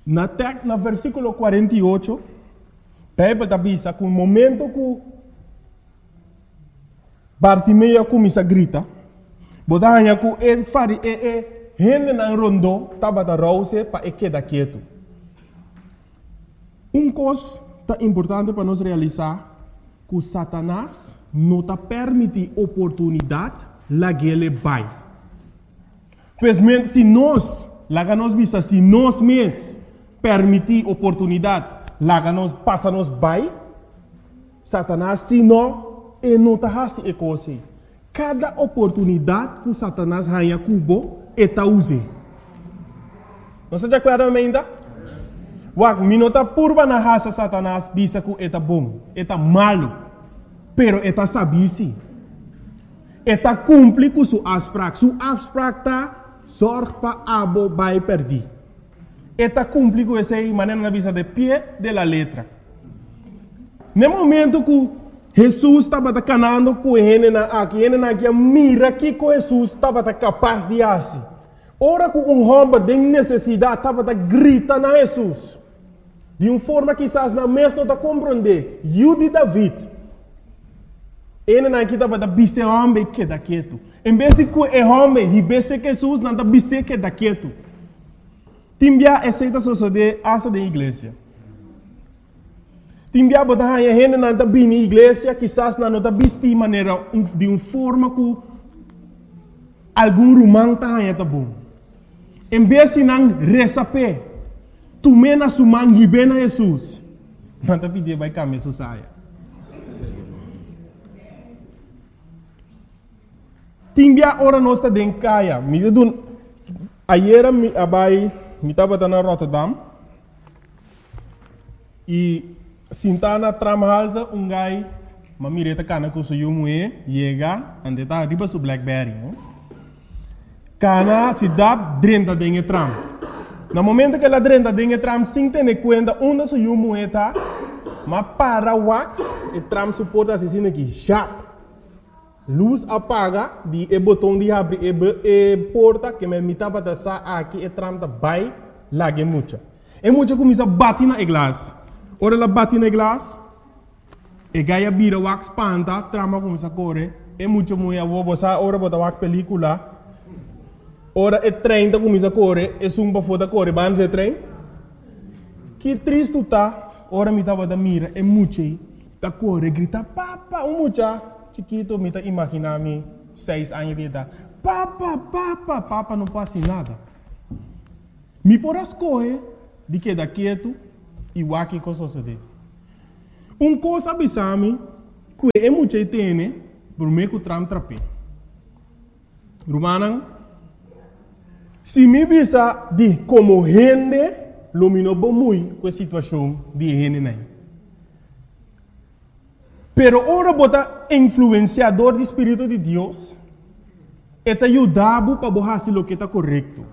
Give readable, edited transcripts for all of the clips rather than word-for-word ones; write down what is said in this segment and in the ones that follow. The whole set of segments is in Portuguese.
Na versículo 48, Bíblia diz que no momento que Bartimeu começa a gritar, botava que ele faria gente na rondo estava da rouse para quedar quieto. Coisa importante para nós realizar que Satanás não está permite oportunidade lá que ele vai. Pois se nós mesmos permitir oportunidade lá que nós passamos vai, Satanás se não está fazendo isso coisa. Cada oportunidade que Satanás ganha cubo está usando. Não se acorda ainda? Wak minota purba na raça Satanás bisa que está bom, está malo, pero está sabisi. Está cumpre com sua afspraak. Sua afspraak está zorg para abo vai perder. Está cumpre com essa maneira bisa de pé de la letra. No momento que Jesus estava canando com ele na aqui mira que Jesus estava capaz de fazer. Ora que homem tem necessidade estava grita na Jesus. De uma forma que quizás não mesmo não compreender. Jude David. Ele não estava da bise homem que da quieto. Em vez de que o homem ribesse Jesus não da bise que da quieto. Timbia aceita suceder asa da igreja. Timbia botar a gente não da bem na igreja, quizás não da bise de maneira de uma forma que algum romano está bom. Em vez de não receber tu mena sumang hibena Jesus. Manta pedir vai caminhar susaya. Timbia ora nós está dentro caia. Me dun ayer abai me estava na Rotterdam e sintana tramalda gai mamireta cana com seu mué chega ande tá riba su Blackberry. Cana se dá dentro dentro tram. No momento que ela drenda dentro tram sem ter conta onde se o moeda, mas para o e tram suporta assim aqui, já. Luz apaga, de botão de abrir e porta que me mitava da sa aqui e tram da vai lá que muita. E muita começa a bater na glass. Ora ela bate na glass, e gaia bira o espanta, trama começa a correr, e muita mulher vou botar ora botar o película. Ora é trem da começa a correr, é sumba foda correr, vamos é trem. Que triste está, ora me tava da mira, é muito da correr, grita, papa, mucha, chiquito, me tá imaginando 6 anos de idade, papa, não passa nada. Me por as correr, de que da quieto, e o aqui com suceder. Coisa abissame, que é muito tem, por meio que o tram trape. Romana, se me visa de como gente, lumino muito com a situação de gente nem. Pero ora bota influenciador do Espírito de Deus, eta ajudava para fazer o que está correto.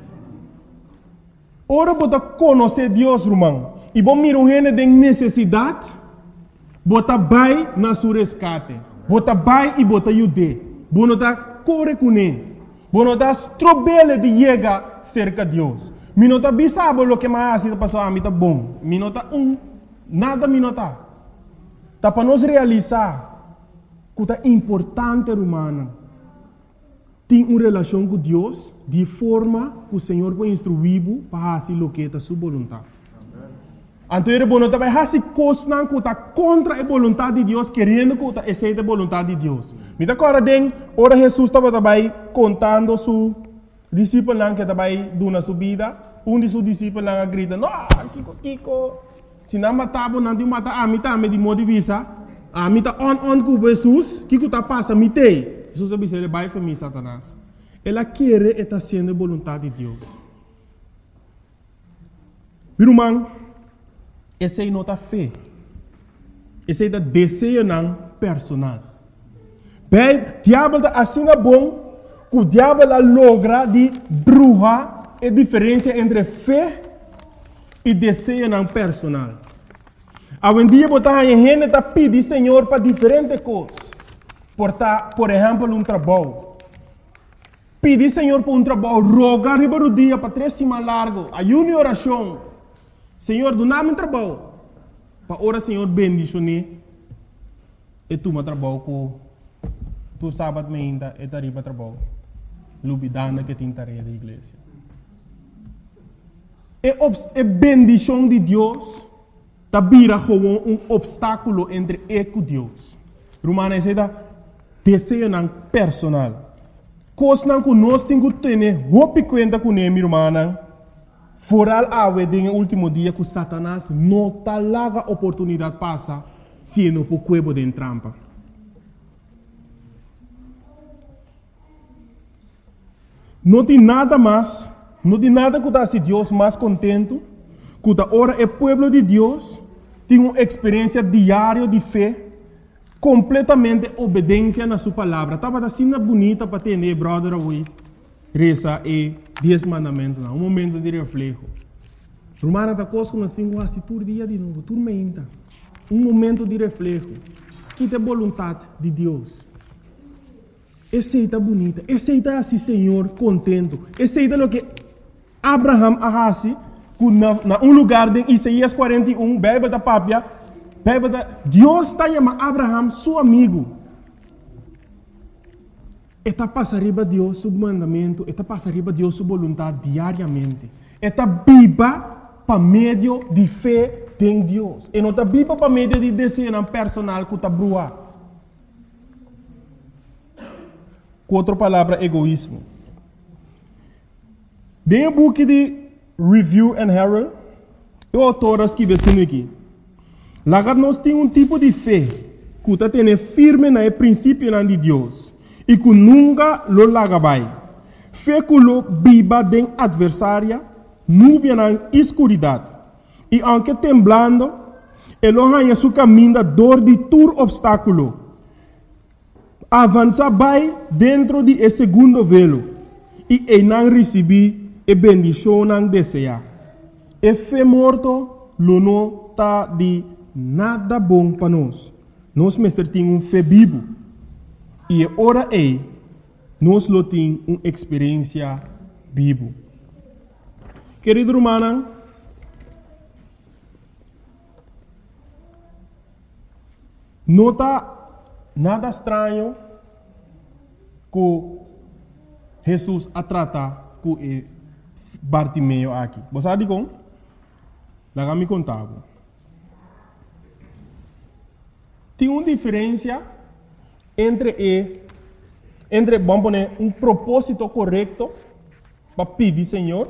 Ora bota conhecer Deus, irmão, e bom mira gente de necessidade, bota vai na sua resgate, bota vai e bota ajude, bota corre com ele. Bueno, das trobele de llegar cerca de Deus. Minota bisabo lo que mais está passando a mim tá bom. Minota nada minota. Tá para nós realizar que é importante humana. Tem uma relação com Deus de forma que o Senhor vai instruir para fazer o que é sua vontade. Então, ele vai fazer coisas que está contra a vontade de Deus, querendo que aceite a vontade de Deus. Me dá agora, ora Jesus estava também contando seu discípulo que estava dando sua vida. De seus discípulos grita, não, Kiko, se não matava, não te mata, a mim também de modo de vista, a mim está on com Jesus, Kiko está passando, me tem. Jesus disse, ele vai para mim, Satanás. Ela quer estar sendo a vontade de Deus. Meu irmão, essa é nota fé. Esse é o desejo personal. Bem, o diabo está assim bom que o diabo logra de bruxa a diferença entre fé e desejo personal. Hoje em dia, a gente está pedindo Senhor para diferentes coisas. Por exemplo, trabalho. Pedir Senhor por trabalho, rogar o dia para 3 semanas largo, ayuno e oração. Senhor, do nome trabalho. Para ora, Senhor, bendicionar. E tu me trabalho com tu sábado ainda e tarifa trabalho. Lubidana que tem tarefa da igreja. É bendição de Deus. Tá vira como obstáculo entre eu e Deus. Romana diz desejo não personal. Coisa que nós temos que ter, roupa conta com ele, irmã. Foral ave no último dia que Satanás não tá larga oportunidade passa se não por cuebo de trampa. Não tem nada mais, não tem nada que se Deus mais contento, que ora o povo de Deus tem uma experiência diária de fé, completamente obediência na sua palavra. Estava assim bonita para ter, brother, hoje. Reza e 10 mandamentos, um momento de reflexo. Romana da coisa que nós temos assim todo dia de novo, tudo menta. Um momento de reflexo. Que tem vontade de Deus. Aceita bonita, aceita assim, Senhor, contento. Aceita o que Abraham arrasi, na um lugar de Isaías 41, Bíblia da Pápia, Deus está chamando Abraham seu amigo. Está passando Deus seu mandamento, está passando Deus sua vontade diariamente. Está viva para meio de fé em Deus. E não está viva para meio de desejo personal que está brua. Com outra palavra, egoísmo. Dentro do book de Review and Herald, o autor escreve assim aqui. Lá nós temos um tipo de fé que está tendo firme no princípio de Deus. E que nunca lo lagabai. Fé que lo viva de adversária, nuvem na escuridade. E aunque temblando, ele ganha seu caminho dor de todo obstáculo. Avança vai dentro de esse segundo velo. E ele não recebe a bendição não deseja. E fé morto, lo não está de nada bom para nós. Nós mestre temos fé vivo. E ora nós lo temos uma experiência viva. Querido irmão, não está nada estranho que Jesus a tratar com Bartimeu aqui. Você sabe como? Lá me contava. Tem uma diferença entre vamos poner um propósito correto para pedir Senhor,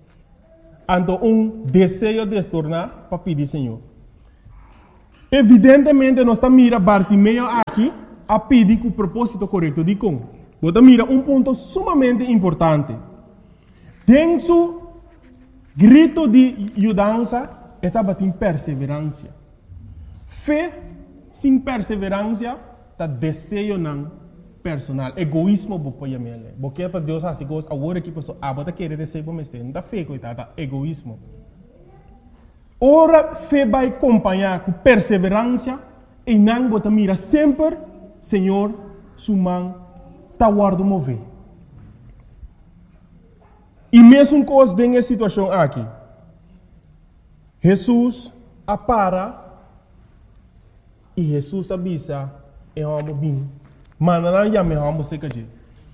e desejo de se tornar para pedir Senhor. Evidentemente, nós estamos mirando Bartimeu aqui a pedir com o propósito correto. De como? Você mira um ponto sumamente importante. Tem seu grito de ajudança, estava em perseverança. Fé sem perseverança, está desejo não personal. Egoísmo, você pode porque para Deus assim, agora que a pessoa abata querer desejo, mas não está fé, coitada, egoísmo. Ora, fé vai acompanhar com perseverança e não você mira sempre, Senhor, sua mão está guardando mover. E mesmo coisa nessa situação aqui, Jesus apara e Jesus avisa e vamos bem. Mas já me vamos ser que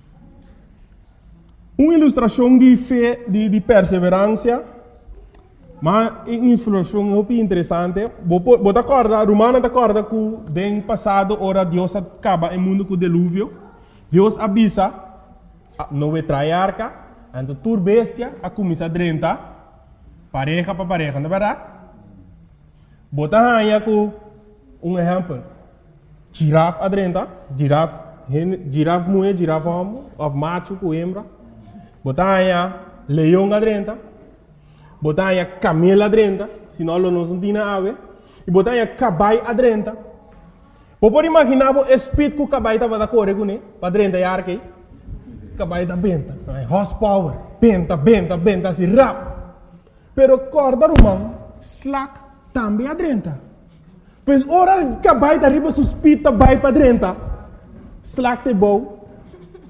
uma ilustração de fé, de perseverança, mas uma ilustração muito interessante. Você acorda, Romana acorda que no passado, ora Deus acaba o mundo com o dilúvio. Deus avisa, não vai trair arca, então tur bestia, a começar a drentar, pareja para pareja, não é verdade? Você aí com um exemplo. Girafa adrenta, girafa mulher, girafa homem, of macho com hembra. Botar leão adrenta, botar camelo adrenta, senão não se tem ave. E botar caballo adrenta. Pode imaginar o espírito que o caballo estava da correr com ele, para adrenta e arque. Caballo da benta, horsepower, benta, assim rápido. Pero corda romano, slack também adrenta. Pois ora que vai da riba suspita vai para dentro. Slack te bom.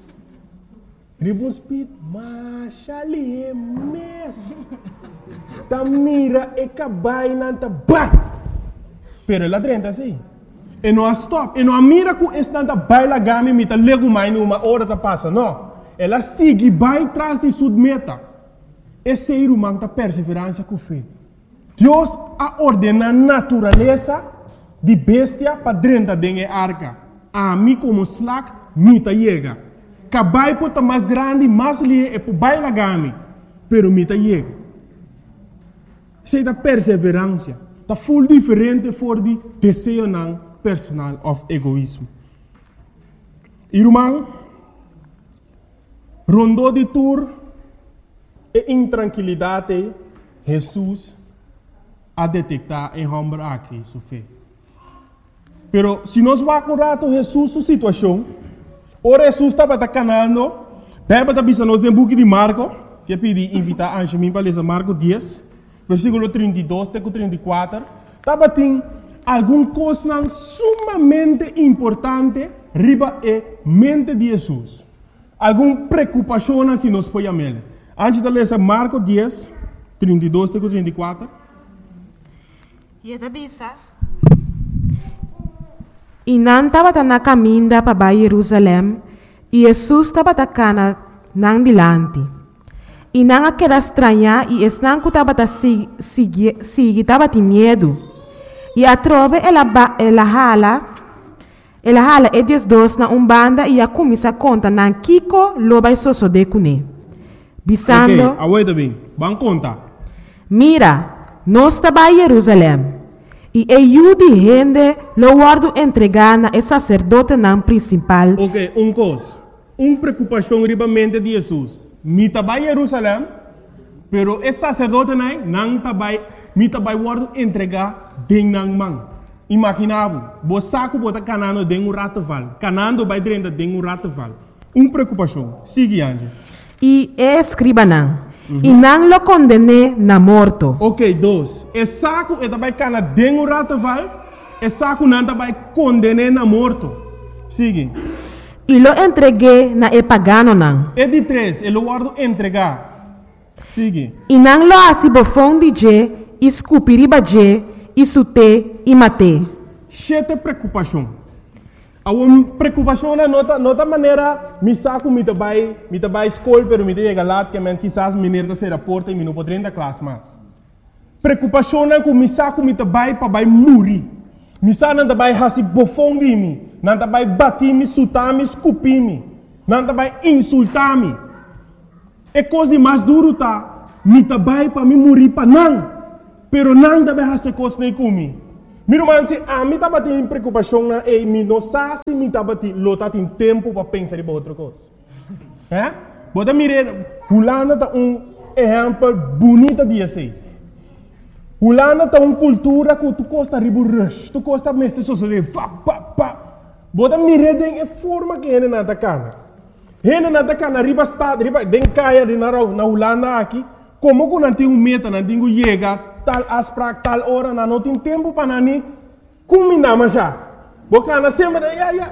Riba suspita, mas ali é mes. ta mira e cabai nanta bai. Pero ela drenta assim. E não stop. E não mira com esse nanta bai la gami mita lego mai numa hora ta passa. Não. Ela sigue bai tras de sua meta. Esse ser humano ta perseverança com fé. Deus a ordena a natureza de bestia para drenta dengue arca. A mim como slack, mita chega. Cabai pota mais grande, mais lie e por bai la gami. Pero mita chega. Sei da perseverança. Tá full diferente for de desejo não personal of egoísmo. Irmão, rondou de tour e intranquilidade, Jesus a detectar em homem aqui sua fé. Pero se nós vamos rato Jesus sua situação, ora Jesus estava canando, bem para bisa nós tem book de Marco, que pedi invitar a mim para ler Marco 10. Versículo 32 até 34, estava tem alguma coisa sumamente importante riba e mente de Jesus. Alguma preocupação se nós podemos ver. Antes de ler Marco 10, 32 até 34. E não estava na caminho para Jerusalém e Jesus estava na nang dilante. E não aquela estranha e não que estava estava de medo. E a trove ela hala e dos na banda e a começa a conta na Kiko lo vai soso de cune. Bisando. Ok, aguenta bem. Vamos contar. Mira, nós estava em Jerusalém. E eu de gente lo guardo entregar na sacerdote não principal. Ok, coisa. Preocupação riba mente de Jesus. Mi tabai Jerusalém, pero esse sacerdote não tabai, mi tabai guardo entregar den nang mang. Imaginava, você saco bota canando den rataval, canando vai drenda den rataval. Preocupação. Sigue ande. E escriba não. E não lo condene na morto. Ok, dois. Esse saco é tabai cana den rataval, esse saco não tabai condene na morto. Sigue. E lo entreguei na pagano não. E de três, ele guardo entregar. Sigue. E não lo assim bofão de je, escupiriba je, isute e mate. Chete preocupação. A preocupação é nota maneira, me saco me tabai escola, pero me chega lá que men quizás menina se porta e me não pode entrar classe mais. Preocupação é que me saco me tabai para vai morrer. Me saco não tabai hasi bofão de mim. Não vai bater me, sutar me, escupir me. Não vai insultar me. É coisa de mais duro tá. Me vai para me morrer para não. Pero não vai fazer coisa nem comigo. Meu irmão, se a mim tava tendo preocupação na e me não sabe se me tava tendo lota tem tempo para pensar em outra coisa. É? Bota mire, Hulana tá exemplo bonito de assim. Hulana tá cultura que tu costa ribu rush, tu costa mestre sociedade, pa. Bota mireden e forma que ele nada cana. Ele nada cana riba estado, riba den caia de na Holanda aqui. Como que não tem meta, não tem chega tal asprak tal hora, não tem tempo para nani. Como não já? Boca na semana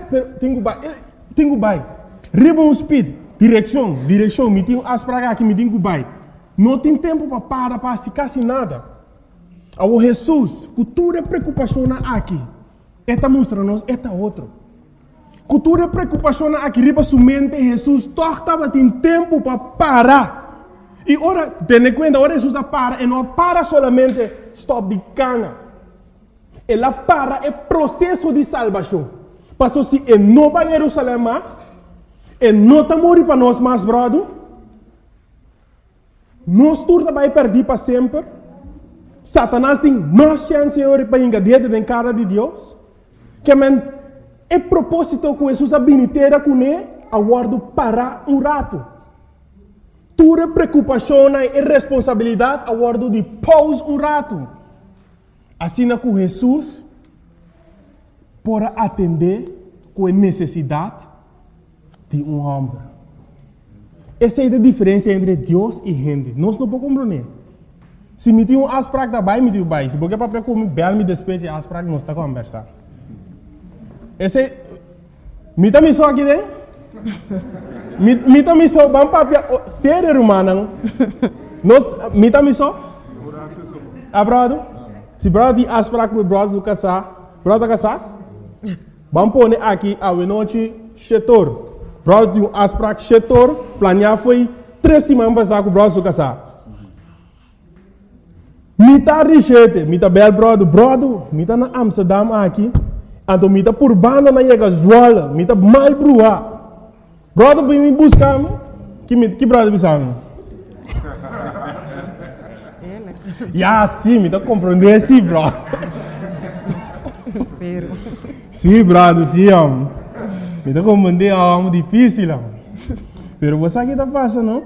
tenho bai. Riba speed, direção, me tem asprak aqui, me tenho bai. Não tem tempo para se quase nada. Ao Jesus, cultura preocupação aqui. Esta mostra-nos, esta outro. Cultura preocupação aqui riba sua mente, Jesus estava tendo tempo para parar. E ora, tenha conta, ora Jesus para, e não para solamente stop de cana. Ela para é processo de salvação. Pastor, se ele não vai a Jerusalém mais, ele não está morrendo para nós mais, brother, nós turma vai perder para sempre. Satanás tem mais chance para engadir na cara de Deus. Que é propósito que Jesus abiniteira com ele, aguardo parar rato. Tua preocupação e responsabilidade, aguardo de pause rato. Assim que Jesus pode atender com a necessidade de homem. Essa é a diferença entre Deus e gente. Nós não podemos compreender. Se me tem asprak da bai, me tem bai. Se porque para comer bel me despeje asprak, nós está conversar. Esse me tá me só aqui, né? Me tá me só, vamos papia, ser humano. Nós me tá me só. brother? Se brother tem afspraak met brother zo casar, brother casar? Vamos pôr aqui a noite setor. Brother tem afspraak setor, planear foi 3 semanas passar com o brother zo casar. Mita richete, mita bel brother, mita na Amsterdam aqui, então mita por banda na chega Zwolle, mita mal brua. Brother vem me buscar, que brother bisamo? Ya, sim, me dá compreender, sim, bro. Sim, brother, sim, me dá compreender, é difícil, pero você aqui tá passando, não?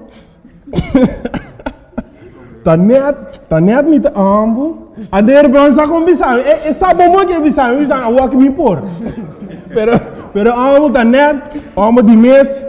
Tá net me tá ambo. A der bronza com bisão, é sabe como que é bisão, a walk me por. Pero ambo tá net, ambo de mês.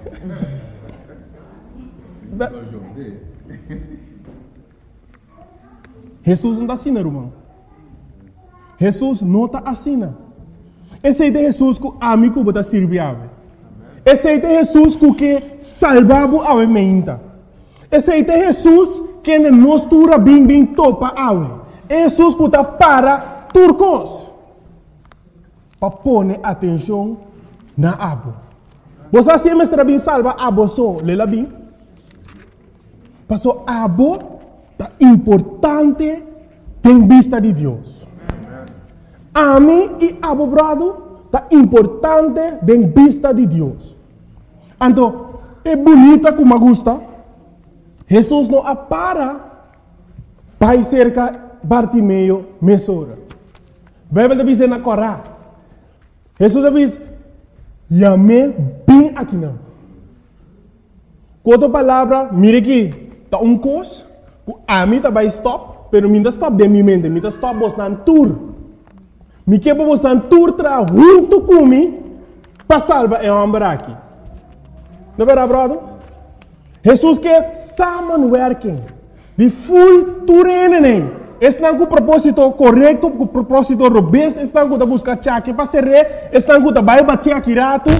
Jesus não está assim, irmão. Jesus não está assim. Esse é Jesus que amigo bota servir. Esse é Jesus que salvava a mente. Esse é Jesus que nos tura bem topa a Jesus que está para turcos. Para pôr atenção na abo. Você assim mesmo bem salva abo só, lela bem. Passou abo tá importante em vista de Deus. A mim e abo brado tá importante em vista de Deus. Então, é bonita como gosta. Jesus não apara para cerca Bartimeu mesora. A Bíblia diz na Corá. Jesus diz, "Yame bem aqui não." Quanto palavra, mire aqui, tá cos. A mim tá vai stop, pero minha stop de minha mente, minha stop bostan tour. Me que bostan tour tra junto comigo para salvar é homem aqui. Não é verdade, Jesus que samenwerking, de full toerening. Estão com o propósito correto, com o propósito robusto, estão com a buscar chaque para ser rei, estão com a vai bater aqui rato.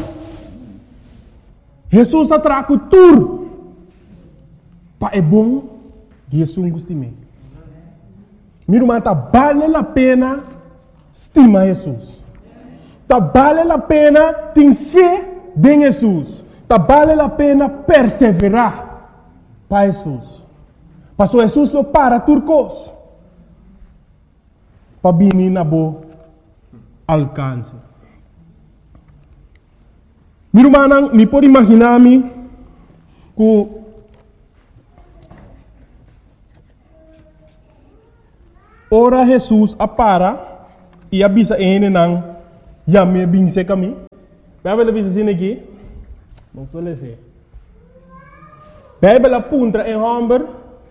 Jesus está trago tour. Para é bom. Jesus gosta de mim. Meu irmão, tá vale a pena estimar Jesus. Tá vale a pena ter fé em Jesus. Tá vale a pena perseverar para Jesus. Passou Jesus não para turcos. Para vir na boa alcance. Meu irmão, me pode imaginar-me que ora Jesus apara e avisa ele não já me binse caminho. Bíblia avisa assim aqui. Vamos ler assim. Bíblia apunta em homem.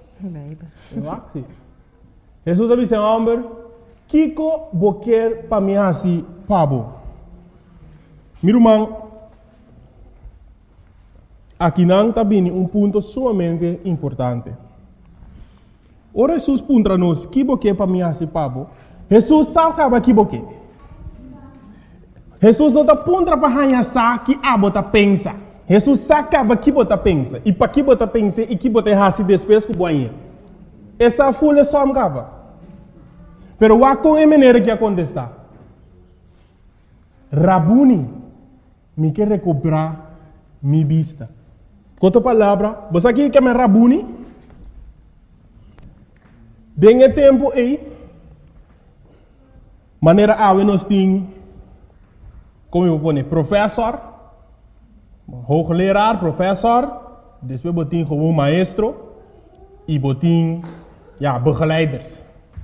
Jesus avisa em homem. Kiko boquer para mim assim pabo. Meu irmão, aqui não está bem ponto sumamente importante. Ora Jesus puntra nos que boque para mim assim pabo. Jesus sabe que boque. Jesus não está puntra para ganhar que abo tá pensa. Jesus sabe que bota pensa e para que bota pensa e que bota assim depois que boinha. Essa folha só me acaba. Pero o com é maneira que acontece. Rabuni me quer recuperar minha vista. Com outra palavra, você aqui quer me Rabuni? Dengue tempo aí, maneira ave nós tem, como eu vou pôr, professor, hoogleraar, professor, depois botin gewoon maestro e botin, begeleiders.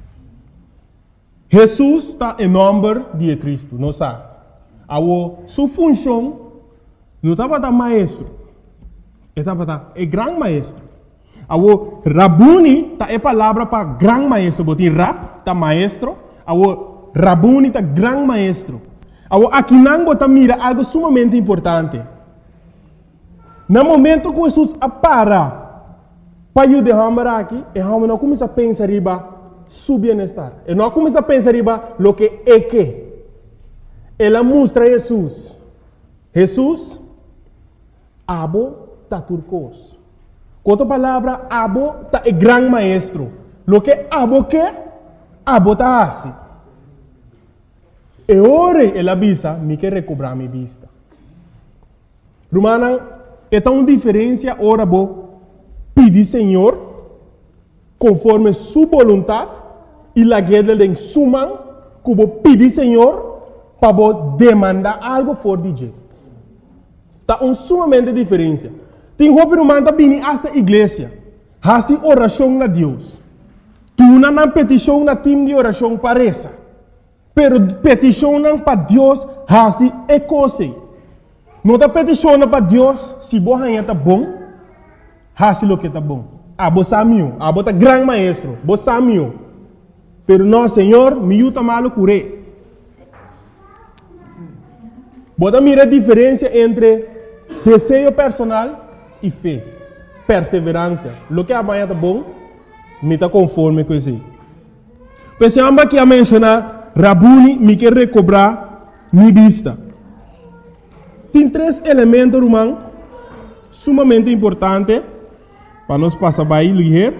Jesus está em nome de Cristo, não sabe? Sua função não estava da maestro, estava da grande maestro. Awo Rabuni ta é palavra para grande maestro, botin rap ta maestro, awo Rabuni ta grande maestro. Awo aqui não bota mira algo sumamente importante. No momento que Jesus apara para eu derramar aqui, e não começa a pensar riba su bem-estar. E não começa a pensar riba lo que é que. Ela mostra Jesus. Jesus abo ta turcos. Com outra palavra, abo tá é grande maestro. Lo que abo ta hasi. E ore ela visa, me quer recobrar minha vista. Romana, é tão diferença ora bo pedir Senhor conforme sua vontade e la guerra de suma que bo pedir Senhor para bo demandar algo for DJ. Tá sumamente diferença. Tem roupa romana bini essa igreja, hasi oração na Deus. Tu não petição na time de oração parece, pero petição para Deus hasi é coisa. Não está peticionando para Deus se você está bom, hasi lo que está bom. Você sabe, você é grande maestro, você sabe. Pero não, Senhor, me ajuda malo curé. Você mira a diferença entre desejo personal e fé, perseverança. Lo que amanhã está bom, me está conforme com isso. Pensamos que a mencionar, Rabuni me quer recobrar minha vista. Tem 3 elementos, irmão, sumamente importantes para nós passar by ligeiro.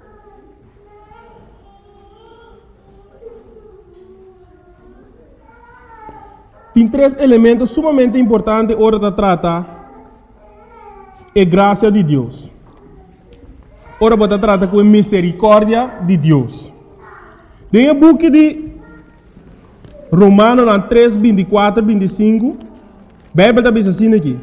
Tem 3 elementos sumamente importantes hora de tratar a graça de Deus. Ora você trata com a misericórdia de Deus. Tem o book de Romanos 3, 24, 25. A Bíblia está bem assim aqui.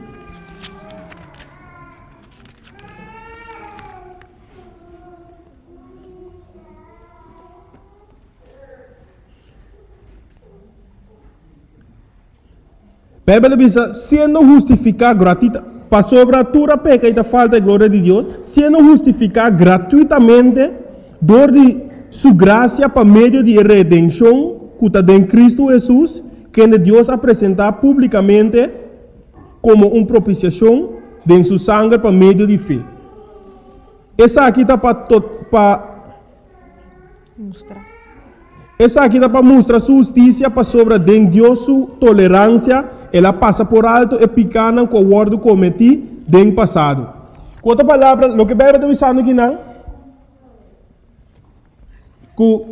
A Bíblia diz, sendo justificado gratuitamente, para sobre a tua peca e da falta de glória de Deus, sendo justificado gratuitamente, dor de sua graça para meio de redenção, que está em Cristo Jesus, que Deus apresentar publicamente como uma propiciação de sua sangue para meio de fé. Essa aqui está para mostrar. Essa aqui está para mostrar sua justiça para sobre de Deus sua tolerância. Ela passa por alto e picana com o guardo cometi do passado. Com outra palavra, o que a Bíblia está dizendo aqui não? Que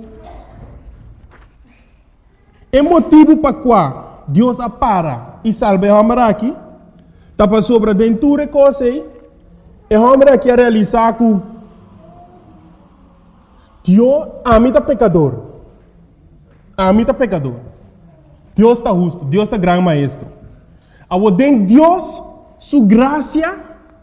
é motivo para qual Deus apara e salva o homem aqui, está para sobre a dentura coisa e o homem aqui a realizar que Deus ama pecador. Ama pecador. Deus está justo, Deus está grande maestro. Ao den Deus, sua graça,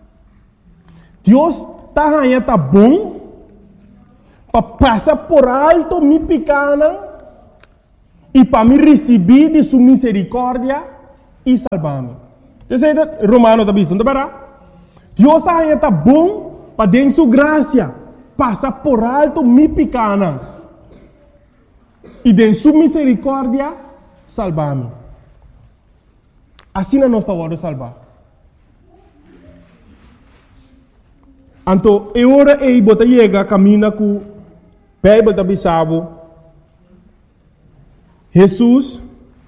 Deus está bom, para passar por alto minha pequena e para me receber de sua misericórdia e salvar-me. Você Romano está dizendo, Deus está bom para den sua graça, passar por alto minha pequena e de sua misericórdia salvar-me. Assim não está hora de salvar. Então, é hora de botar chega caminha com a Bíblia da Bissabo. Jesus,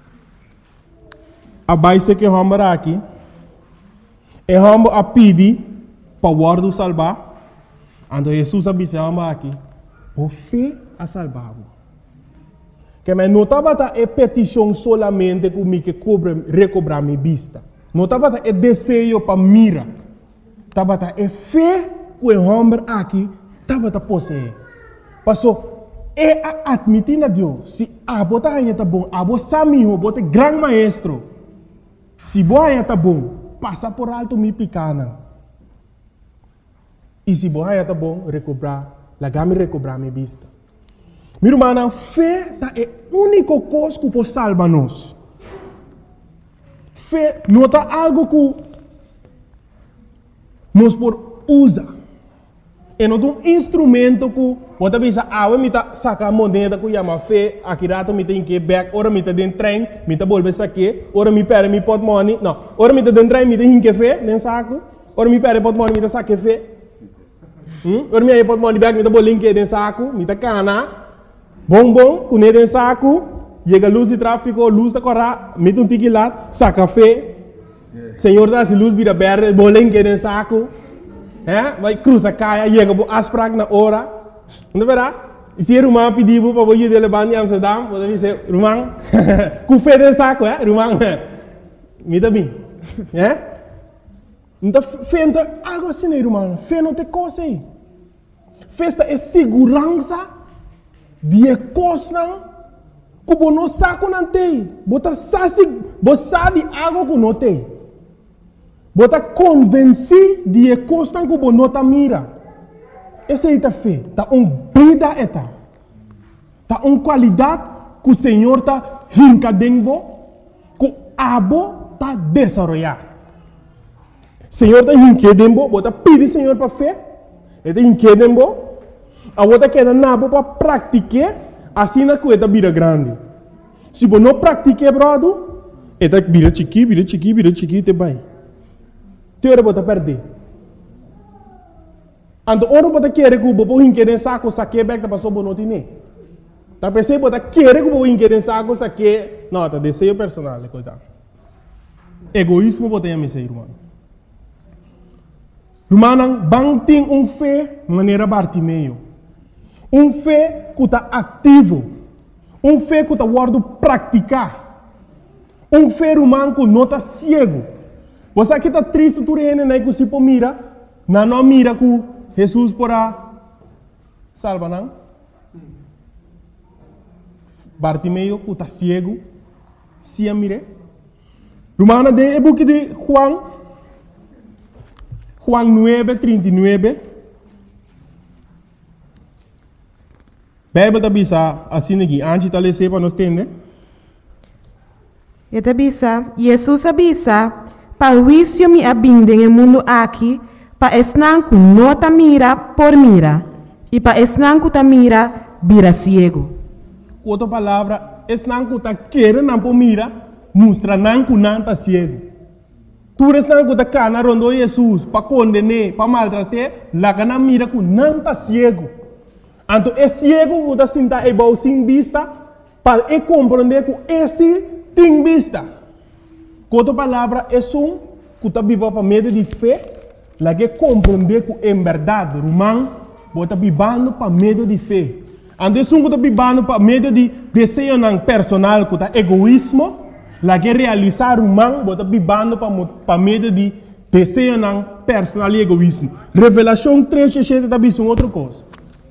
a base que vamos aqui, é vamos a pedir para o guarda salvar. Então, Jesus a Bissabo aqui, por fé a salvar. Que mas não estava a petição solamente comigo que recobrar minha vista. Não estava a desejo para mira. Estava a fé que o homem aqui estava a possuir. Passou é admitir a Deus. Se a bota aí está bom, a bota sabe o bota grande maestro. Se boa aí está bom, passa por alto minha pequena. E se boa aí está bom, recobrar, lagame recobrar minha vista. Minha irmã, fé é a única coisa que pode salvar-nos. Fé não é algo que nós podemos usar. É um instrumento que pode pensar, me sacar a moneda que chama fé, aqui rato me tem que back, ora me tem dentro trem, me tem bolsa saque, ora me perde me pot money, não, ora me tem dentro trem, me tem que fé, nem saco, ora me perde pot money, me tem saque fé. Ora me pot money back, me tem bolinho que dentro saco, me tem cana. Bom, com ele em saco, chega a luz de tráfego, luz da corra, mete um tique lá, saca café. Senhor dá se luz vira verde, bolinho que em saco. Vai cruza caia, chega a asprag na hora. Não verá? E se Rumã pediu para você levar em Amsterdam, você diz, Rumã, com fé de saco, Rumã, me dá bem. Então, fé não é algo assim, Rumã. Fé não tem coisa aí. Festa é segurança de coisa que você não sabe não tem. Você sabe algo que não tem. Você está convencido de coisa que você não está mira. Essa é a fé. Está vida eta. Está qualidade que o Senhor está rincadendo, que o abo está desenvolvendo. O Senhor está rincadendo, você pede o Senhor para fé. Ele está rincadendo, a você quer nabo para praticar, assim na coisa vira grande. Se você não pratica, brother, ele vira chiqui, te vai. Teora você perder. Então, ora você quer que você rincade saco, saque back da pessoa não tem. Tá pensando você quer que você rincade saco, saque, não, tá desejo personal, coitado. Egoísmo você tem a missão, irmão. Irmão, bang tem fé maneira Bartimeu. Fé que está ativo. Fé que está guardo praticar. Fé humano que não está cego. Você que está triste, tu reina, né, que você mira, não mira que Jesus porá salva, não? Bartimeu que está cego, se a mire. Romana de book de Juan 9:39. Bíblia está bisa assim aqui, antes de ler para nós entender. E está bisa, Jesus avisa, para o juízo me abinde no mundo aqui, para esnanco não ta mira por mira, e para esnanco ta mira, vira ciego. Outra palavra, esnanco ta querer não por mira, mostra nanco não ta ciego. Tu esnanco ta cana rondo Jesus, para condenar, para maltratar, lá cana mira que não ta ciego. Então, é ciego que está sentado sem vista, para compreender que esse tem vista. Outra palavra, é que está vivendo para meio de fé, lá que compreender que é verdade, romano, está vivendo para meio de fé. Então, é que está vivendo para meio de desejo personal, que está egoísmo, lá que realizar romano, está vivendo para meio de desejo personal e egoísmo. Revelação 3:7 está vivendo outra coisa.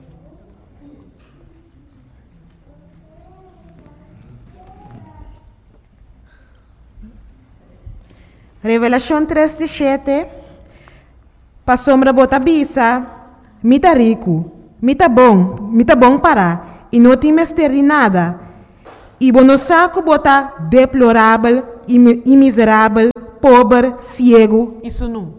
Revelação 3:7. Para sombra bota bisa, mita rico, mita bom para, e não tem mestre de nada. E bono saco bota deplorável e miserável, pobre, cego, isso não.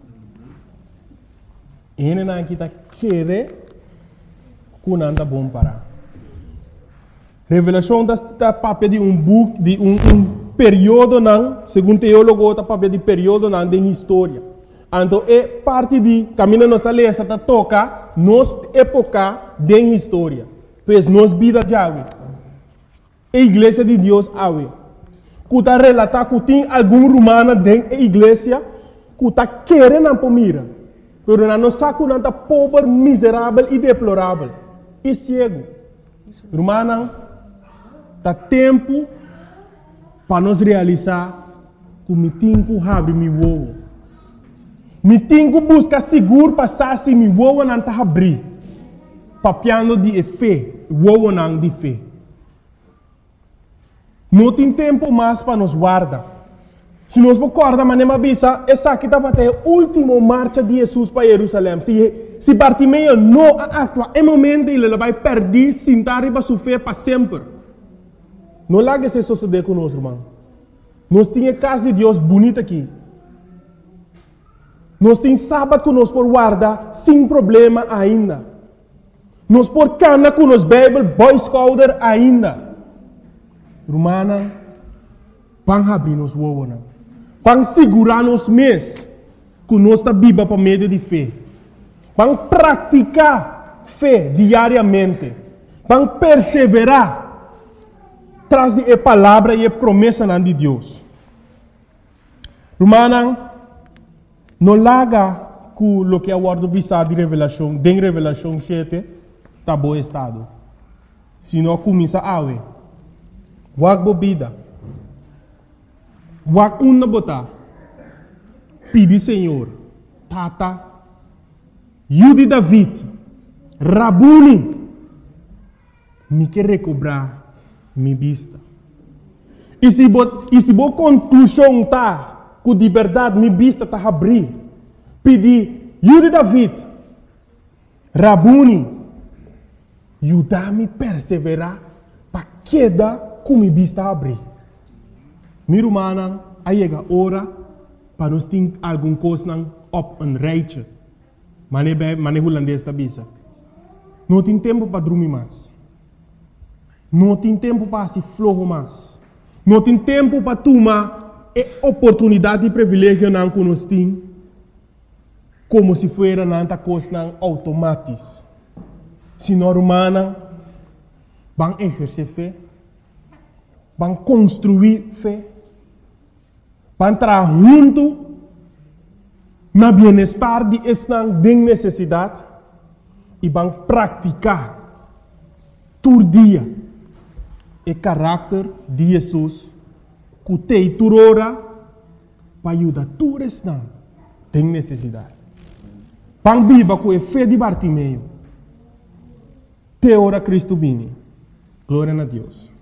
Ele não está querendo que não anda bom para. Revelação está papel de book, de período não, segundo teólogo, está papel de período não de história. Então, é parte de caminho nossa lesa está toca nos época de história. Pois nos vida já a igreja de Deus awe. Que está relatar que tem algum romano dentro da igreja que está querendo para mira. Pero não sabe que não está pobre, miserável e deplorável. E cego. Romano, está tempo para nós realizar que me tenho que abrir meu ovo. Me tenho que buscar seguro para se meu ovo não está abrir. Papiando de fé, ovo não de fé. Não tem tempo mais para nos guardar. Se nós recordamos, mas não avisa, essa aqui está para a última marcha de Jesus para Jerusalém. Se Bartimeu não atua, é momento ele vai perder, sentar para sua fé para sempre. Não largue se suceder conosco, irmão. Nós temos casa de Deus bonita aqui. Nós temos sábado que nós por guardar sem problema ainda. Nós por cana com nos Bible, Boy Scouter ainda. Romana, vão abrir nos ovos. Vão segurar nos mês que nós está viva para meio de fé. Vão praticar fé diariamente. Vão perseverar traz de palavra e promessa de Deus. Romana, não larga com o que é o word de revelação, de revelação 7, tá bom estado. Se não começa a awe, wag bebida, wag na botar, pedi Senhor, tata, Yudi David, Rabuni, me quer recobrar minha vista. E se bo conclusão tá, com de verdade minha vista tá abrir, pedi Yudi David, Rabuni, ajudar-me a perseverar para queda com minha vista abrir. Meu irmão, aí chega a hora para nós ter alguma coisa op een rijtje. Mane holandês da bisa. Não tem tempo para dormir mais. Não tem tempo para se flojo mais. Não tem tempo para tomar a oportunidade e privilégio não que nós temos, como se fosse nanta coisa automática. Se nós humanos vão exercer fé, vão construir fé, vão trabalhar junto na bem-estar de esta necessidade e vão praticar todo dia o caráter de Jesus que tem toda hora para ajudar todos esta tem necessidade. Vão viver com a fé de Bartimeu. Te ora Cristo bene. Glória a Deus.